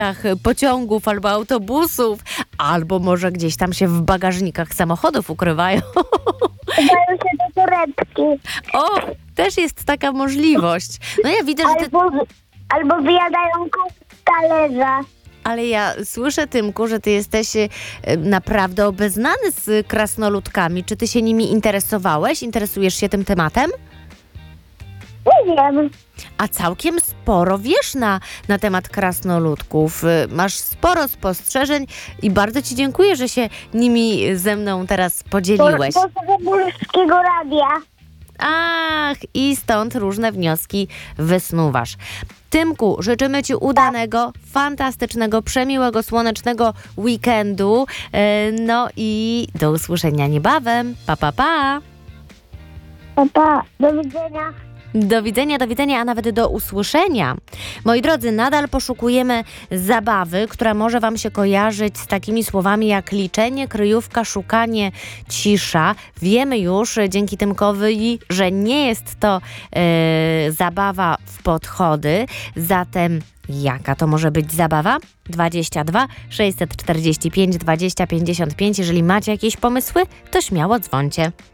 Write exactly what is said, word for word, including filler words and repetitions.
pociągów albo autobusów, albo może gdzieś tam się w bagażnikach samochodów ukrywają. Dają się do torebki. O, też jest taka możliwość. No ja widzę, że ty... Albo, albo wyjadają kość z talerza. Ale ja słyszę, Tymku, że ty jesteś y, naprawdę obeznany z krasnoludkami. Czy ty się nimi interesowałeś? Interesujesz się tym tematem? Nie wiem. A całkiem sporo wiesz na, na temat krasnoludków. Y, Masz sporo spostrzeżeń i bardzo ci dziękuję, że się nimi ze mną teraz podzieliłeś. To z Polskiego Radia. Ach, i stąd różne wnioski wysnuwasz. Tymku, życzymy ci udanego, fantastycznego, przemiłego, słonecznego weekendu. E, No i do usłyszenia niebawem. Pa, pa, pa. Pa, pa. Do widzenia. Do widzenia, do widzenia, a nawet do usłyszenia. Moi drodzy, nadal poszukujemy zabawy, która może wam się kojarzyć z takimi słowami jak liczenie, kryjówka, szukanie, cisza. Wiemy już dzięki Tymkowi, że nie jest to e, zabawa w podchody. Zatem jaka to może być zabawa? dwadzieścia dwa sześćset czterdzieści pięć dwadzieścia pięćdziesiąt pięć. Jeżeli macie jakieś pomysły, to śmiało dzwońcie.